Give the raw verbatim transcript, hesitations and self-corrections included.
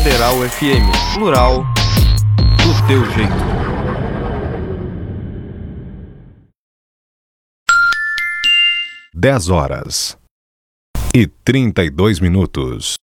Federal F M, plural, do teu jeito. Dez horas e trinta e dois minutos.